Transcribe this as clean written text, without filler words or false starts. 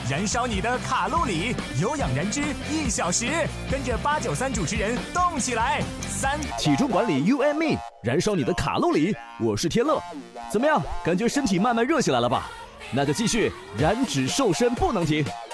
燃烧你的卡路里，有氧燃脂1小时，跟着893主持人动起来。 体重管理 You and Me， 燃烧你的卡路里。我是天乐，怎么样？感觉身体慢慢热起来了吧？那就继续燃脂瘦身不能停。